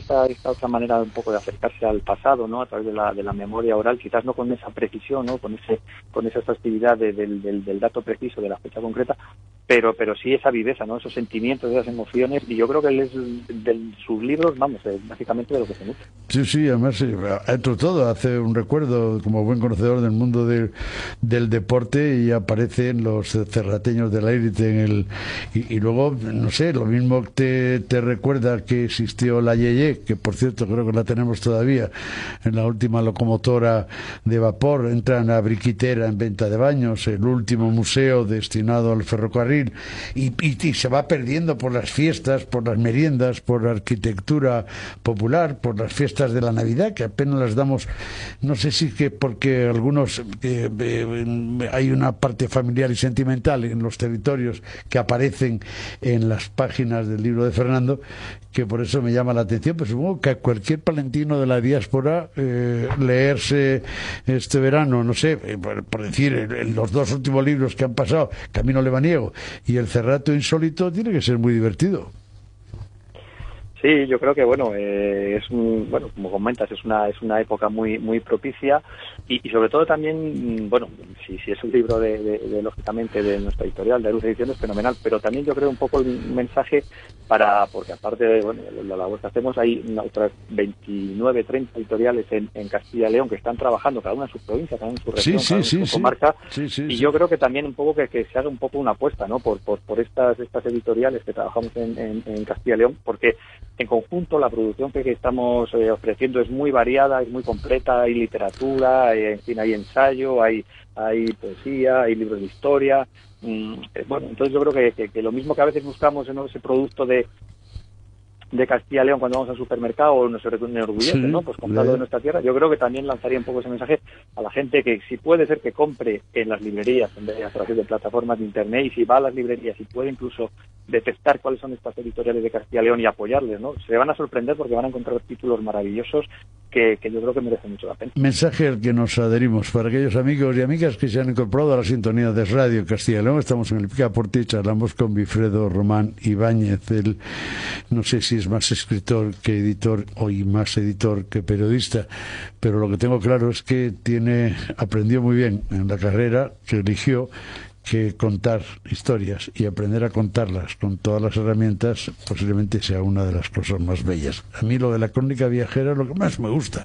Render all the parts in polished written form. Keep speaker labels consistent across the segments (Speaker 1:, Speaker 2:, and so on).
Speaker 1: esta otra manera un poco de acercarse al pasado, ¿no? A través de la memoria oral, quizás no con esa precisión, ¿no? Con esa facilidad del dato preciso, de la fecha concreta, pero sí esa viveza, ¿no? Esos sentimientos, esas emociones, y yo creo que él es de sus libros, vamos, básicamente de lo que se nutre.
Speaker 2: Sí, además, entre todo, hace un recuerdo como buen conocedor del mundo del deporte, y aparecen los cerrateños del Airite y luego, no sé, lo mismo te recuerda que existió la Yeye, que por cierto creo que la tenemos todavía, en la última locomotora de vapor, entra en la Briquitera en venta de baños, el último museo destinado al ferrocarril, y se va perdiendo por las fiestas, por las meriendas, por la arquitectura popular, por las fiestas de la Navidad, que apenas las damos, no sé si que porque algunos hay una parte familiar y sentimental en los territorios que aparecen en las páginas del libro de Fernando, que por eso me llama la atención, pero supongo que a cualquier palentino de la diáspora leerse este verano, no sé, por decir, los dos últimos libros que han pasado, Camino Lebaniego y El Cerrato Insólito, tiene que ser muy divertido.
Speaker 1: Sí, yo creo que bueno, bueno, como comentas, es una época muy propicia, y sobre todo también, bueno, si es un libro de lógicamente de nuestra editorial, de Luz Ediciones, fenomenal, pero también yo creo un poco el mensaje porque aparte de bueno, la labor que hacemos, hay otras 29, 30 editoriales en Castilla y León que están trabajando, cada una en su provincia, cada una en su región, cada una en su comarca, y yo creo que también un poco que se haga un poco una apuesta, ¿no? Por estas editoriales que trabajamos en Castilla y León, porque en conjunto la producción que estamos ofreciendo es muy variada, es muy completa, hay literatura, en fin, hay ensayo, hay poesía, hay libros de historia. Bueno, entonces yo creo que lo mismo que a veces buscamos, ¿no? Ese producto de Castilla y León cuando vamos al supermercado, o nos enorgullece, ¿no? Pues comprarlo de nuestra tierra. Yo creo que también lanzaría un poco ese mensaje a la gente, que si puede ser que compre en las librerías en vez de a través de plataformas de internet, y si va a las librerías y puede incluso detectar cuáles son estas editoriales de Castilla y León y apoyarles, ¿no? Se van a sorprender porque van a encontrar títulos maravillosos que yo creo que merecen mucho la pena.
Speaker 2: Mensaje al que nos adherimos para aquellos amigos y amigas que se han incorporado a la sintonía de Radio Castilla y León. Estamos en el Picaporte y charlamos con Wilfredo Román Ibáñez. Él, no sé si es más escritor que editor, o más editor que periodista, pero lo que tengo claro es que aprendió muy bien en la carrera que eligió, que contar historias y aprender a contarlas con todas las herramientas posiblemente sea una de las cosas más bellas. A mí lo de la crónica viajera es lo que más me gusta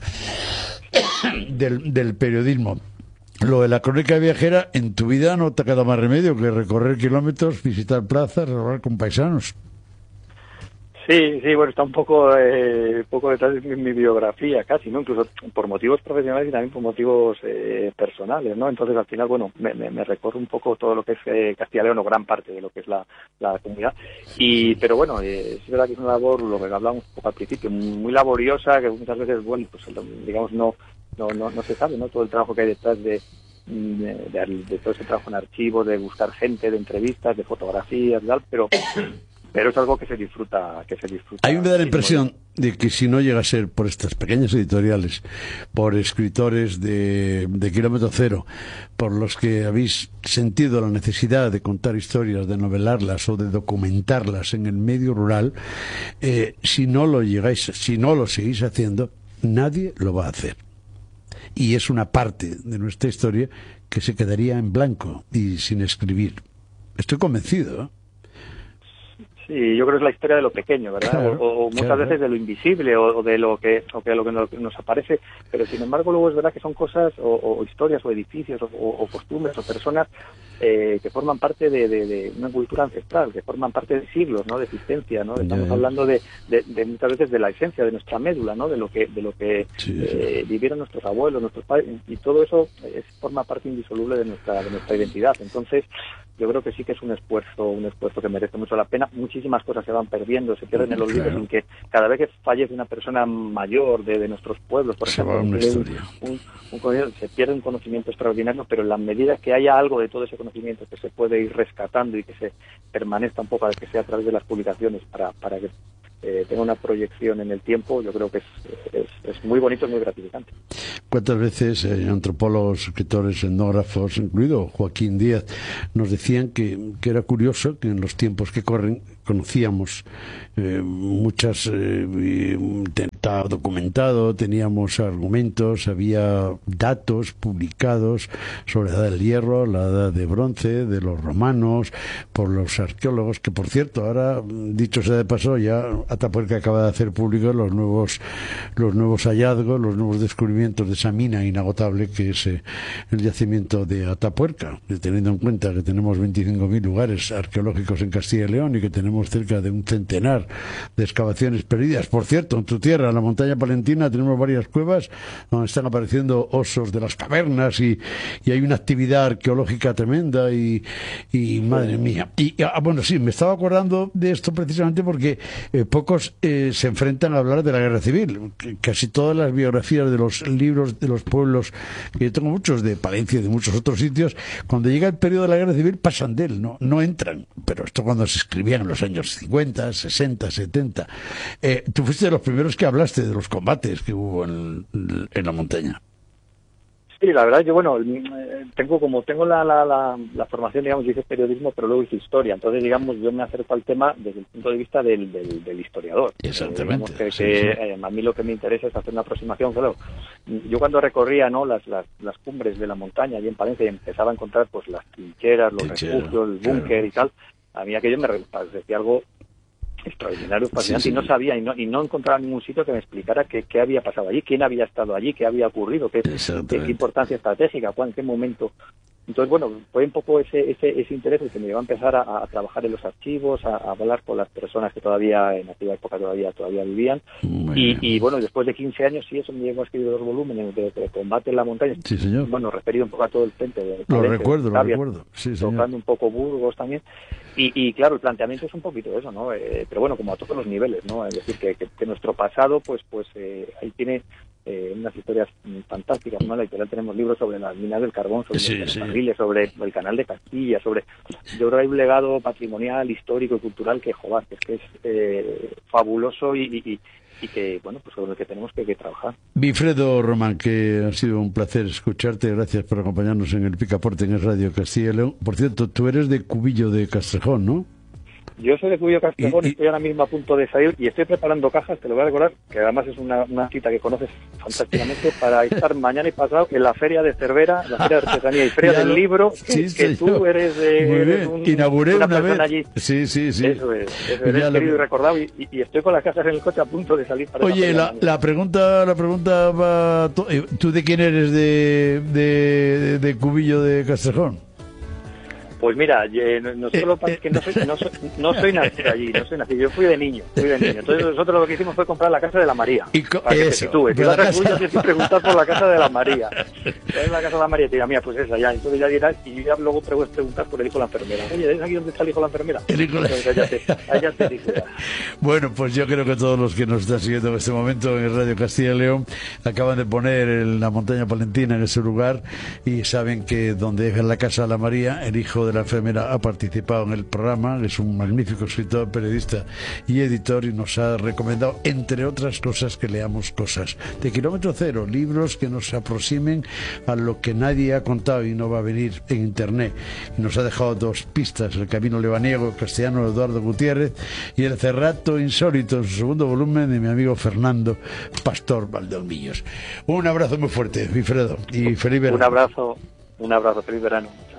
Speaker 2: del periodismo. Lo de la crónica viajera, en tu vida no te queda más remedio que recorrer kilómetros, visitar plazas, hablar con paisanos.
Speaker 1: Sí, bueno, está un poco detrás de mi biografía casi, ¿no? Incluso por motivos profesionales y también por motivos personales, ¿no? Entonces, al final, bueno, me recorro un poco todo lo que es Castilla y León, o gran parte de lo que es la comunidad. Pero bueno, es verdad que es una labor, lo que hablábamos un poco al principio, muy laboriosa, que muchas veces, bueno, pues digamos no se sabe, ¿no? Todo el trabajo que hay detrás de todo ese trabajo en archivos, de buscar gente, de entrevistas, de fotografías, tal, pero es algo que se disfruta.
Speaker 2: A mí me da la impresión de que si no llega a ser por estas pequeñas editoriales, por escritores de kilómetro cero, por los que habéis sentido la necesidad de contar historias, de novelarlas o de documentarlas en el medio rural, si no lo seguís haciendo, nadie lo va a hacer. Y es una parte de nuestra historia que se quedaría en blanco y sin escribir. Estoy convencido, ¿eh?
Speaker 1: Sí, yo creo que es la historia de lo pequeño, ¿verdad?
Speaker 2: Claro,
Speaker 1: o muchas veces de lo invisible, o de lo que nos aparece, pero sin embargo luego es verdad que son cosas o historias o edificios o costumbres o personas que forman parte de una cultura ancestral, que forman parte de siglos, ¿no? De existencia, ¿no? Estamos hablando de muchas veces de la esencia de nuestra médula, ¿no? De lo que vivieron nuestros abuelos, nuestros padres, y todo eso forma parte indisoluble de nuestra identidad. Entonces, yo creo que sí que es un esfuerzo que merece mucho la pena. Muchísimas cosas se van perdiendo, se pierden en los libros, en que cada vez que fallece una persona mayor de nuestros pueblos, por ejemplo, se pierde un conocimiento extraordinario, pero en la medida que haya algo de todo ese conocimiento que se puede ir rescatando y que se permanezca un poco, que sea a través de las publicaciones, para que tenga una proyección en el tiempo, yo creo que es muy bonito, es muy gratificante.
Speaker 2: ¿Cuántas veces antropólogos, escritores, etnógrafos, incluido Joaquín Díaz, nos decían que era curioso que en los tiempos que corren conocíamos estaba documentado, teníamos argumentos, había datos publicados sobre la Edad del Hierro, la Edad de Bronce, de los romanos, por los arqueólogos, que por cierto, ahora, dicho sea de paso, ya Atapuerca acaba de hacer públicos los nuevos hallazgos, los nuevos descubrimientos de esa mina inagotable que es el yacimiento de Atapuerca, teniendo en cuenta que tenemos 25.000 lugares arqueológicos en Castilla y León y que tenemos cerca de un centenar de excavaciones perdidas. Por cierto, en tu tierra, en la montaña palentina, tenemos varias cuevas donde están apareciendo osos de las cavernas y hay una actividad arqueológica tremenda y madre mía. Bueno, sí, me estaba acordando de esto precisamente porque pocos se enfrentan a hablar de la guerra civil. Casi todas las biografías de los libros de los pueblos, que yo tengo muchos de Palencia y de muchos otros sitios, cuando llega el periodo de la guerra civil pasan de él, no entran. Pero esto cuando se escribían en los años 50, 60, 70. Tú fuiste de los primeros que hablaste de los combates que hubo en la montaña.
Speaker 1: Sí, la verdad, yo, bueno, tengo la formación, digamos, yo hice periodismo, pero luego hice historia. Entonces, digamos, yo me acerco al tema desde el punto de vista del historiador.
Speaker 2: Exactamente.
Speaker 1: A mí lo que me interesa es hacer una aproximación. Claro, yo cuando recorría, ¿no?, las cumbres de la montaña allí en Palencia y empezaba a encontrar, pues, las trincheras, los refugios, el búnker y tal, a mí aquello me parecía algo extraordinario, fascinante, y no sabía y no encontraba ningún sitio que me explicara qué había pasado allí, quién había estado allí, qué había ocurrido, qué importancia estratégica, en qué momento. Entonces, bueno, fue un poco ese interés el que me llevó a empezar a trabajar en los archivos, a hablar con las personas que todavía en aquella época todavía vivían. Y bueno, después de 15 años, sí, eso me llevó a escribir 2 volúmenes de combate en la montaña.
Speaker 2: Sí, señor.
Speaker 1: Bueno, referido un poco a todo el frente de
Speaker 2: Lo recuerdo. Sí, señor.
Speaker 1: Tocando un poco Burgos también. Y claro, el planteamiento es un poquito eso, ¿no? Pero bueno, como a todos los niveles, ¿no? Es decir, que nuestro pasado, pues ahí tiene unas historias fantásticas, ¿no? En la editorial tenemos libros sobre las minas del carbón, sobre los ferrocarriles, sobre el canal de Castilla, yo creo que hay un legado patrimonial, histórico y cultural que es fabuloso y que, bueno, pues sobre el que tenemos que trabajar.
Speaker 2: Wilfredo Román, que ha sido un placer escucharte, gracias por acompañarnos en el Picaporte en el Radio Castilla y León. Por cierto, tú eres de Cubillo de Castrejón, ¿no?
Speaker 1: Yo soy de Cubillo Castrejón, estoy ahora mismo a punto de salir y estoy preparando cajas, te lo voy a recordar, que además es una cita que conoces fantásticamente, para estar mañana y pasado en la Feria de Cervera, la Feria de Artesanía y Feria del Libro, que tú eres
Speaker 2: inauguré una vez
Speaker 1: allí.
Speaker 2: Sí.
Speaker 1: Eso es querido y recordado y estoy con las cajas en el coche a punto de salir para...
Speaker 2: Oye, la pregunta va... ¿Tú de quién eres de Cubillo de Castrejón?
Speaker 1: Pues mira, no soy nacido allí, yo fui de niño. Entonces nosotros lo que hicimos fue comprar la casa de la María. Para que se sitúe. Si vas a Cubillo tienes que preguntar por la casa de la María. ¿Sabes la casa de la María? Y te diga, mira, pues esa ya. Entonces ya dirás, y ya luego preguntas por el hijo de la enfermera. Oye, ¿es aquí donde está el hijo de la enfermera?
Speaker 2: El hijo de la
Speaker 1: enfermera. Allá te digo ya.
Speaker 2: Bueno, pues yo creo que todos los que nos están siguiendo en este momento en el Radio Castilla y León acaban de poner la montaña palentina en ese lugar y saben que donde es la casa de la María, el hijo de la enfermera ha participado en el programa, es un magnífico escritor, periodista y editor y nos ha recomendado, entre otras cosas, que leamos cosas de Kilómetro Cero, libros que nos aproximen a lo que nadie ha contado y no va a venir en internet. Y nos ha dejado 2 pistas: El Camino Lebaniego, castellano, de Eduardo Gutiérrez, y El Cerrato Insólito, en su 2º volumen, de mi amigo Fernando Pastor Valdeolmillos. Un abrazo muy fuerte, Wilfredo, y feliz verano.
Speaker 1: Un abrazo, feliz verano.